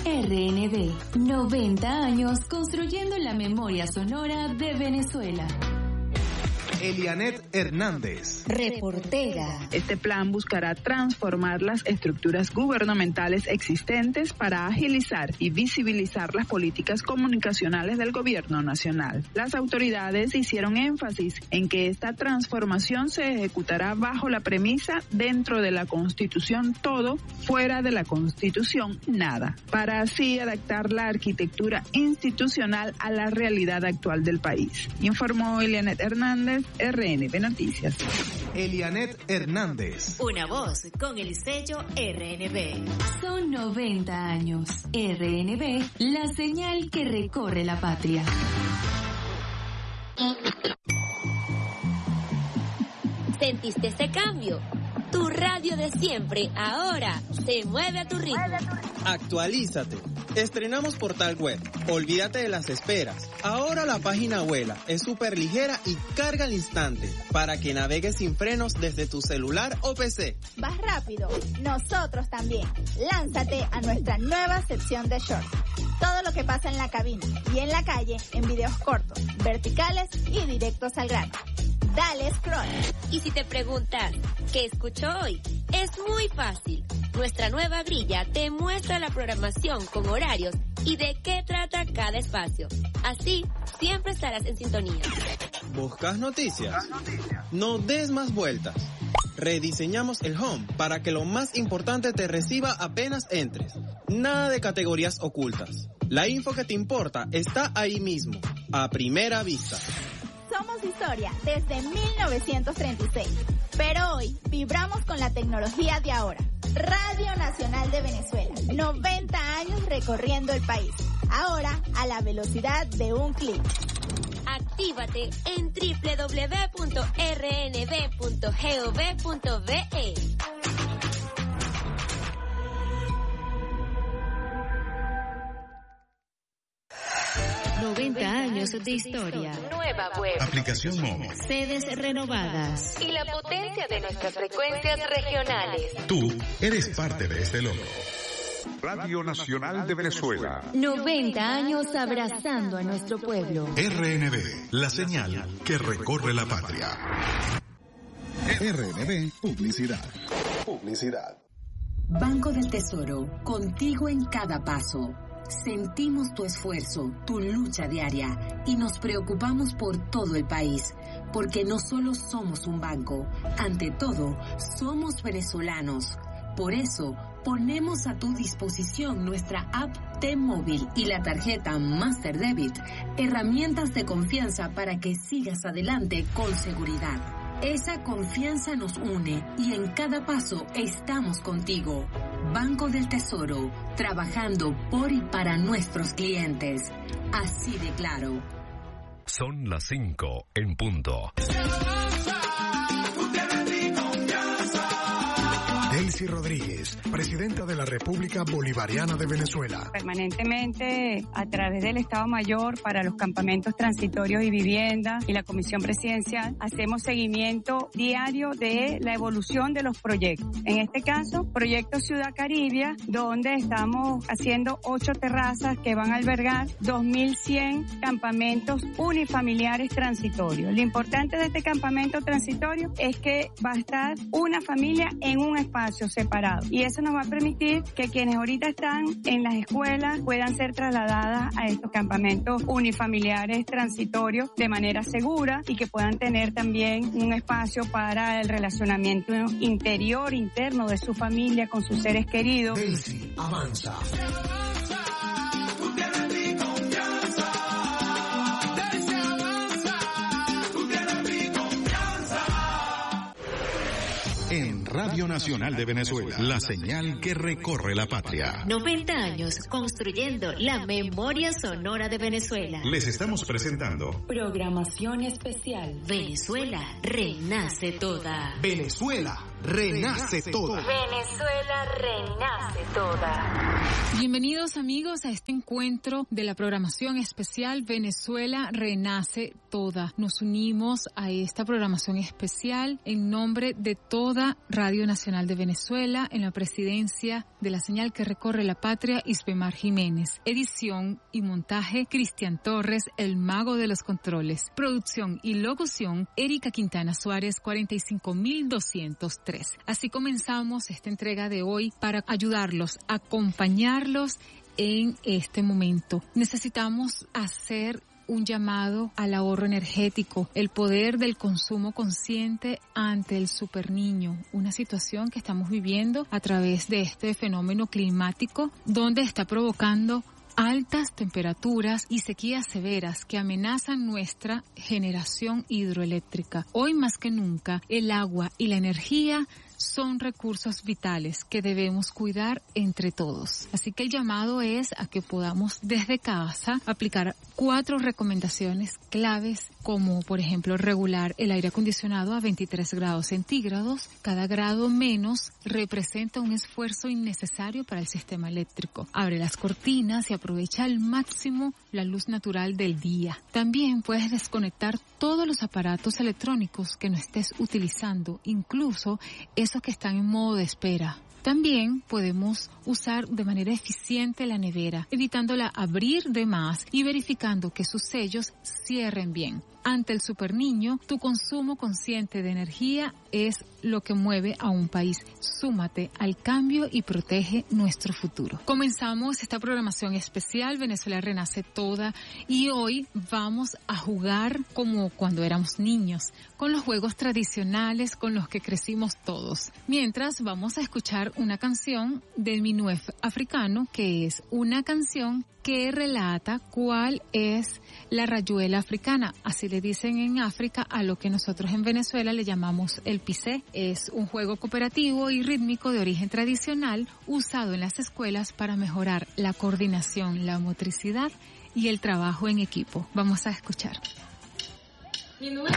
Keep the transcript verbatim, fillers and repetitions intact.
R N B, noventa años construyendo la memoria sonora de Venezuela. Elianet Hernández, reportera. Este plan buscará transformar las estructuras gubernamentales existentes para agilizar y visibilizar las políticas comunicacionales del gobierno nacional. Las autoridades hicieron énfasis en que esta transformación se ejecutará bajo la premisa dentro de la Constitución todo, fuera de la Constitución nada, para así adaptar la arquitectura institucional a la realidad actual del país. Informó Elianet Hernández, R N B Noticias. Elianet Hernández. Una voz con el sello R N B. Son noventa años. R N B, la señal que recorre la patria. ¿Sentiste ese cambio? Tu radio de siempre ahora se mueve a tu ritmo. Actualízate. Estrenamos portal web. Olvídate de las esperas. Ahora la página vuela, es súper ligera y carga al instante para que navegues sin frenos desde tu celular o P C. Vas rápido. Nosotros también. Lánzate a nuestra nueva sección de shorts. Todo lo que pasa en la cabina y en la calle en videos cortos, verticales y directos al grano. Dale scroll. Y si te preguntas, ¿qué escucho hoy? Es muy fácil. Nuestra nueva grilla te muestra la programación con horarios y de qué trata cada espacio. Así, siempre estarás en sintonía. ¿Buscas noticias? No des más vueltas. Rediseñamos el home para que lo más importante te reciba apenas entres. Nada de categorías ocultas. La info que te importa está ahí mismo, a primera vista. Somos historia desde mil novecientos treinta y seis, pero hoy vibramos con la tecnología de ahora. Radio Nacional de Venezuela, noventa años recorriendo el país, ahora a la velocidad de un clic. Actívate en doble u doble u doble u punto r n b punto gov punto b e. noventa años de historia. Nueva web. Aplicación móvil. Sedes renovadas. Y la potencia de nuestras frecuencias regionales. Tú eres parte de este logro. Radio Nacional de Venezuela. noventa años abrazando a nuestro pueblo. R N B, la señal que recorre la patria. R N B, publicidad. Publicidad. Banco del Tesoro, contigo en cada paso. Sentimos tu esfuerzo, tu lucha diaria y nos preocupamos por todo el país, porque no solo somos un banco, ante todo, somos venezolanos. Por eso, ponemos a tu disposición nuestra app T-Móvil y la tarjeta Master Debit, herramientas de confianza para que sigas adelante con seguridad. Esa confianza nos une y en cada paso estamos contigo. Banco del Tesoro, trabajando por y para nuestros clientes. Así de claro. Son las cinco en punto. Delcy Rodríguez, presidenta de la República Bolivariana de Venezuela. Permanentemente, a través del Estado Mayor para los campamentos transitorios y vivienda y la Comisión Presidencial, hacemos seguimiento diario de la evolución de los proyectos. En este caso, Proyecto Ciudad Caribia, donde estamos haciendo ocho terrazas que van a albergar dos mil cien campamentos unifamiliares transitorios. Lo importante de este campamento transitorio es que va a estar una familia en un espacio separado y eso nos va a permitir que quienes ahorita están en las escuelas puedan ser trasladadas a estos campamentos unifamiliares transitorios de manera segura y que puedan tener también un espacio para el relacionamiento interior, interno de su familia con sus seres queridos. Delcy avanza. En Radio Nacional de Venezuela, la señal que recorre la patria. noventa años construyendo la memoria sonora de Venezuela. Les estamos presentando Programación especial. Venezuela renace toda. Venezuela renace toda. Venezuela renace toda. Bienvenidos amigos a este encuentro de la programación especial Venezuela renace toda. Nos unimos a esta programación especial en nombre de toda Radio Nacional de Venezuela, en la presidencia de la señal que recorre la patria, Isbemar Jiménez. Edición y montaje, Cristian Torres, el mago de los controles. Producción y locución, Erika Quintana Suárez, cuarenta y cinco mil doscientos tres. Así comenzamos esta entrega de hoy para ayudarlos, acompañarlos en este momento. Necesitamos hacer un llamado al ahorro energético, el poder del consumo consciente ante el superniño, una situación que estamos viviendo a través de este fenómeno climático donde está provocando altas temperaturas y sequías severas que amenazan nuestra generación hidroeléctrica. Hoy más que nunca, el agua y la energía son recursos vitales que debemos cuidar entre todos. Así que el llamado es a que podamos desde casa aplicar cuatro recomendaciones claves, como por ejemplo regular el aire acondicionado a veintitrés grados centígrados. Cada grado menos representa un esfuerzo innecesario para el sistema eléctrico. Abre las cortinas y aprovecha al máximo la luz natural del día. También puedes desconectar todos los aparatos electrónicos que no estés utilizando, incluso esos que están en modo de espera. También podemos usar de manera eficiente la nevera, evitándola abrir de más y verificando que sus sellos cierren bien. Ante el superniño, tu consumo consciente de energía es lo que mueve a un país. Súmate al cambio y protege nuestro futuro. Comenzamos esta programación especial Venezuela renace toda y hoy vamos a jugar como cuando éramos niños, con los juegos tradicionales con los que crecimos todos. Mientras vamos a escuchar una canción del Minuef africano, que es una canción que relata cuál es la rayuela africana, así le dicen en África a lo que nosotros en Venezuela le llamamos el pisé. Es un juego cooperativo y rítmico de origen tradicional usado en las escuelas para mejorar la coordinación, la motricidad y el trabajo en equipo. Vamos a escuchar. Minuet.